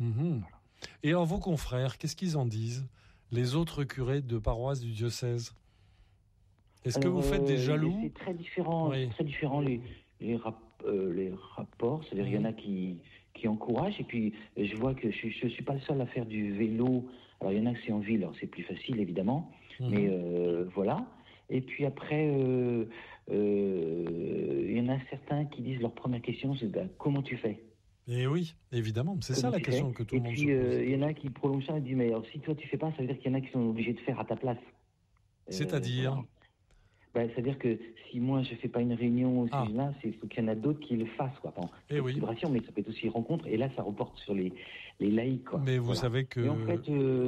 Mmh. Voilà. Et alors vos confrères, qu'est-ce qu'ils en disent? Les autres curés de paroisse du diocèse? Est-ce que vous faites des jaloux? C'est très différent, Oui. c'est très différent les rapports. C'est-à-dire, il y en a qui encouragent. Et puis, je vois que je suis pas le seul à faire du vélo. Alors, il y en a qui c'est en ville, alors c'est plus facile, évidemment. Mais voilà. Et puis après, il y en a certains qui disent leur première question, c'est comment tu fais? Et oui, évidemment, c'est ça la question que tout le monde se pose. Et puis, il y en a qui prolongent ça et disent, mais alors, si toi tu fais pas, ça veut dire qu'il y en a qui sont obligés de faire à ta place. C'est-à-dire Voilà. C'est-à-dire que si moi je fais pas une réunion au sujet-là, il faut qu'il y en a d'autres qui le fassent, quoi. Enfin, célébration, mais ça peut être aussi rencontre, et là ça reporte sur les laïcs, quoi. Mais vous savez que... Et en fait,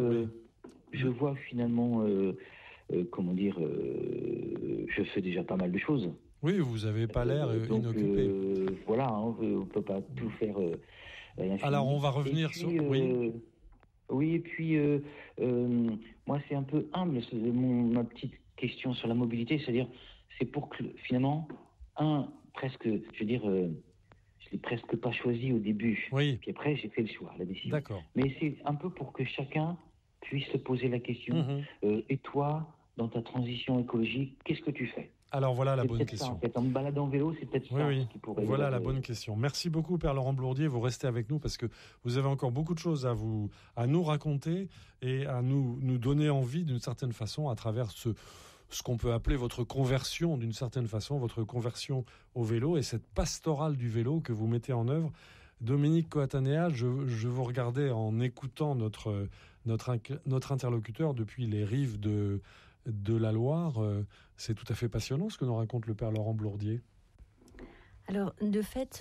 je vois finalement, comment dire, je fais déjà pas mal de choses. Oui, vous avez pas l'air inoccupé. Voilà, on peut pas tout faire. Alors on va revenir sur... Oui, et puis moi c'est un peu humble, ma petite question sur la mobilité, c'est-à-dire c'est pour que finalement, presque, je veux dire, je l'ai presque pas choisi au début. Oui. Puis après j'ai fait le choix, la décision. D'accord. Mais c'est un peu pour que chacun puisse se poser la question. Et toi, dans ta transition écologique, qu'est-ce que tu fais? Alors voilà la bonne question. Ça, en fait. En me baladant en vélo, c'est peut-être ça qui pourrait... Voilà la bonne question. Merci beaucoup, Père Laurent Blourdier. Vous restez avec nous parce que vous avez encore beaucoup de choses à nous raconter et à nous donner envie d'une certaine façon à travers ce qu'on peut appeler votre conversion d'une certaine façon, votre conversion au vélo et cette pastorale du vélo que vous mettez en œuvre. Dominique Coatanea, je vous regardais en écoutant notre interlocuteur depuis les rives de la Loire. C'est tout à fait passionnant ce que nous raconte le Père Laurent Blourdier. Alors, de fait,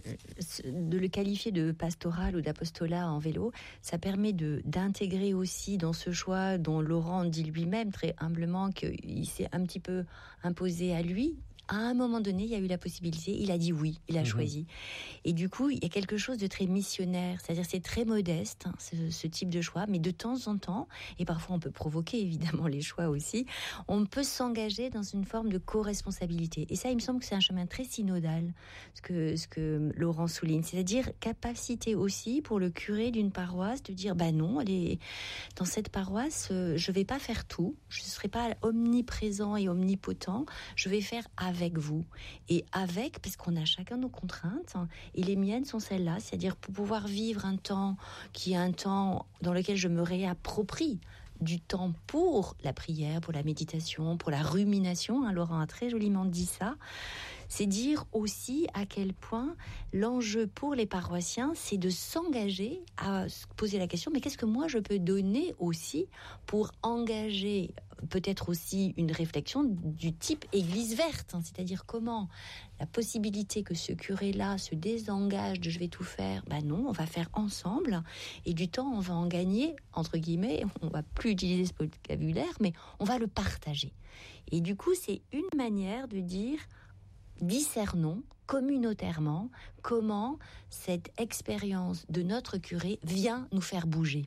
de le qualifier de pastoral ou d'apostolat en vélo, ça permet d'intégrer aussi dans ce choix dont Laurent dit lui-même très humblement qu'il s'est un petit peu imposé à lui. À un moment donné, il y a eu la possibilité, il a dit oui, il a choisi. Et du coup, il y a quelque chose de très missionnaire, c'est-à-dire c'est très modeste, ce type de choix, mais de temps en temps, et parfois on peut provoquer évidemment les choix aussi, on peut s'engager dans une forme de co-responsabilité. Et ça, il me semble que c'est un chemin très synodal, ce que Laurent souligne, c'est-à-dire capacité aussi pour le curé d'une paroisse de dire, non, dans cette paroisse, je vais pas faire tout, je ne serai pas omniprésent et omnipotent, je vais faire avec vous. Et parce qu'on a chacun nos contraintes, et les miennes sont celles-là, c'est-à-dire pour pouvoir vivre un temps qui est un temps dans lequel je me réapproprie du temps pour la prière, pour la méditation, pour la rumination. Laurent a très joliment dit ça. C'est dire aussi à quel point l'enjeu pour les paroissiens, c'est de s'engager à se poser la question, mais qu'est-ce que moi je peux donner aussi pour engager peut-être aussi une réflexion du type Église verte, c'est-à-dire comment la possibilité que ce curé-là se désengage de je vais tout faire, non, on va faire ensemble, et du temps on va en gagner, entre guillemets, on va plus utiliser ce vocabulaire, mais on va le partager. Et du coup, c'est une manière de dire, discernons communautairement comment cette expérience de notre curé vient nous faire bouger.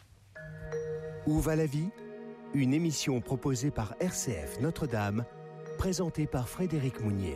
Où va la vie ? Une émission proposée par RCF Notre-Dame, présentée par Frédéric Mounier.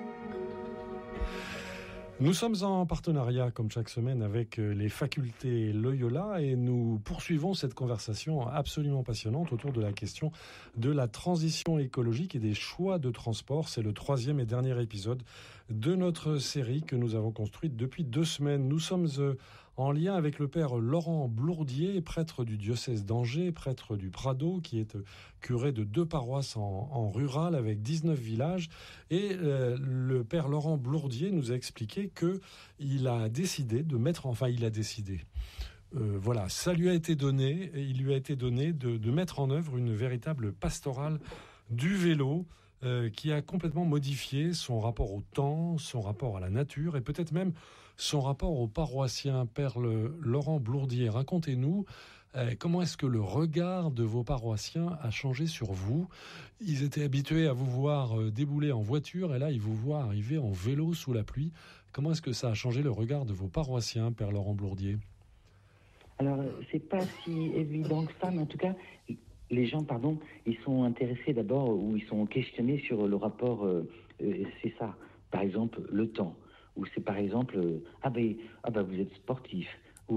Nous sommes en partenariat, comme chaque semaine, avec les facultés Loyola et nous poursuivons cette conversation absolument passionnante autour de la question de la transition écologique et des choix de transport. C'est le 3e et dernier épisode de notre série que nous avons construite depuis 2 semaines. Nous sommes en lien avec le père Laurent Blourdier, prêtre du diocèse d'Angers, prêtre du Prado, qui est curé de 2 paroisses en rural avec 19 villages. Et le père Laurent Blourdier nous a expliqué qu'il a décidé de mettre... Enfin, il a décidé... voilà, ça lui a été donné, et il lui a été donné de mettre en œuvre une véritable pastorale du vélo qui a complètement modifié son rapport au temps, son rapport à la nature et peut-être même son rapport aux paroissiens. Père Laurent Blourdier, racontez-nous comment est-ce que le regard de vos paroissiens a changé sur vous. Ils étaient habitués à vous voir débouler en voiture et là ils vous voient arriver en vélo sous la pluie. Comment est-ce que ça a changé le regard de vos paroissiens, Père Laurent Blourdier ? Alors, c'est pas si évident que ça, mais en tout cas, les gens, ils sont intéressés d'abord, ou ils sont questionnés sur le rapport, c'est ça, par exemple, le temps, ou c'est par exemple, vous êtes sportif,